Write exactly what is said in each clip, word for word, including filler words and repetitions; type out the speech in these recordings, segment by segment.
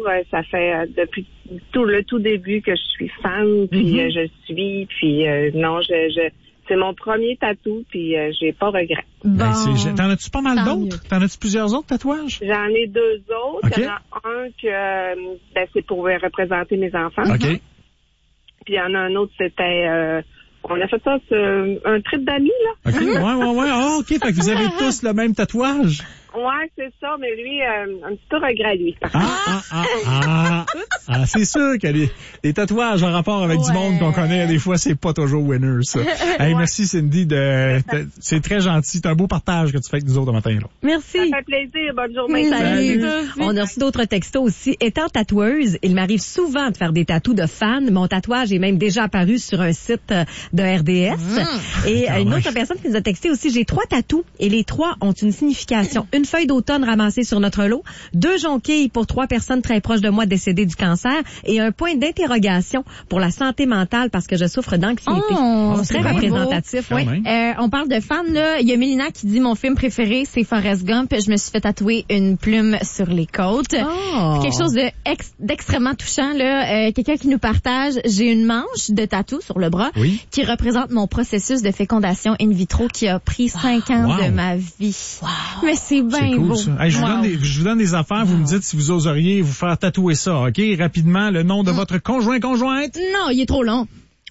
d'amour, euh, ça fait euh, depuis tout le tout début que je suis fan, puis Mm-hmm. euh, je suis, puis euh, non, je, je c'est mon premier tatou, puis euh, j'ai pas regret. Bon, Ben, c'est, t'en as-tu pas mal tant d'autres? mieux. T'en as-tu plusieurs autres tatouages? J'en ai deux autres. OK. Il y en a un que euh, ben, c'est pour euh, représenter mes enfants. OK. Puis il y en a un autre, c'était euh, on a fait ça, c'est un trip d'amis, là. OK, ouais, ouais, ouais. Ah, OK, fait que vous avez tous le même tatouage. Ouais, c'est ça, mais lui, euh, un petit peu regret, lui. Ah, ah, ah, ah. Ah, c'est sûr que les, les tatouages en rapport avec Ouais. du monde qu'on connaît, des fois, c'est pas toujours winner, ça. Hey, merci, Cindy, de, de- c'est très gentil. C'est un beau partage que tu fais avec nous autres le matin, là. merci. Ça fait plaisir. Bonne journée. Salut. Salut. On a reçu d'autres textos aussi. Étant tatoueuse, il m'arrive souvent de faire des tatous de fans. Mon tatouage est même déjà apparu sur un site euh, de R D S. Et Quand euh, une même. autre personne qui nous a texté aussi, j'ai trois tatous et les trois ont une signification. Une feuille d'automne ramassée sur notre lot, deux jonquilles pour trois personnes très proches de moi décédées du cancer et un point d'interrogation pour la santé mentale parce que je souffre d'anxiété. Oh, C'est c'est très bien représentatif, beau. oui. Quand même. Euh, on parle de fans, là. Il y a Mélina qui dit mon film préféré, c'est Forrest Gump. Je me suis fait tatouer une plume sur les côtes. Oh. Quelque chose de ex- d'extrêmement touchant, là. Euh, quelqu'un qui nous partage, j'ai une manche de tatou sur le bras Oui. qui représente mon processus de fécondation in vitro qui a pris cinq ans Wow. de ma vie. Mais c'est bien C'est cool, beau. ça. Hey, je, vous Wow. donne des, je vous donne des affaires, vous me dites si vous oseriez vous faire tatouer ça, OK? Rapidement, le nom de votre conjoint, conjointe. Non, il est trop long.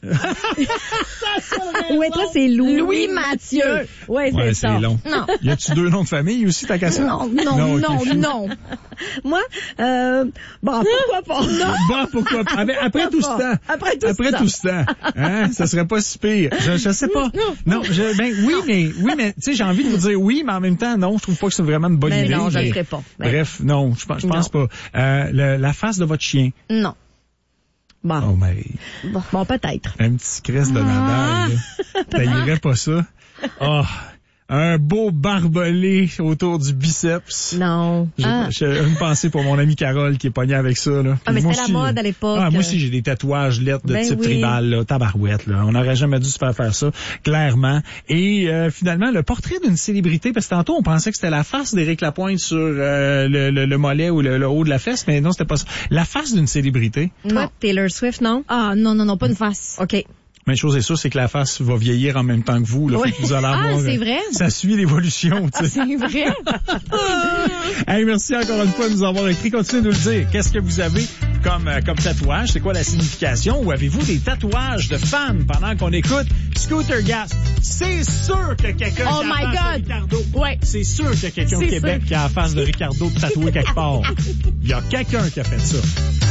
Ouais, toi, c'est Louis. Louis Mathieu. Ouais, c'est Ouais, ça. c'est long. Non. Y a-tu deux noms de famille aussi, ta cassette? Non, non, ok. non, non. Moi, euh, bon, pourquoi pas? Non. Bon, pourquoi pas? Après, après tout ce temps. Après tout Après ce tout ce temps. Hein? Ça serait pas si pire. Je, je sais pas. Non, je, ben, oui, mais, oui, mais, tu sais, j'ai envie de vous dire oui, mais en même temps, non, je trouve pas que c'est vraiment une bonne Ben idée. non, je le mais- ferai pas. Ben Bref, non, je, pense- je pense pas. Euh, le- la face de votre chien. Non. Bon, Oh, mais, bon, peut-être. un petit crest de Ah. Nadal, là. T'haïrais pas ça? Oh, un beau barbelé autour du biceps. Non. J'ai Ah. j'ai une pensée pour mon ami Carole qui est pognée avec ça, là. Ah, mais Moi c'était la aussi, mode à l'époque. Ah, moi aussi, j'ai des tatouages lettres de Ben type oui. tribal, là, tabarouette, là. On n'aurait jamais dû se faire faire ça, clairement. Et euh, finalement, le portrait d'une célébrité, parce que tantôt, on pensait que c'était la face d'Éric Lapointe sur euh, le, le, le mollet ou le, le haut de la fesse, mais non, c'était pas ça. La face d'une célébrité. Toi, Taylor Swift, non? Ah, non, non, non, pas une face. OK. Mais une chose est sûre, c'est que la face va vieillir en même temps que vous, là. Oui. Fait que vous allez Ah, avoir, c'est euh, vrai? Ça suit l'évolution, tu sais. C'est vrai? Hey, merci encore une fois de nous avoir écrit. Continuez de nous le dire. Qu'est-ce que vous avez comme, euh, comme tatouage? C'est quoi la signification? Ou avez-vous des tatouages de fans pendant qu'on écoute Scooter Gas? C'est sûr que quelqu'un Oh qui a my la face de God! Ricardo. Ouais. C'est sûr qu'il y a quelqu'un au C'est Québec sûr. qui a la face de Ricardo de tatoué quelque part. Il y a quelqu'un qui a fait ça.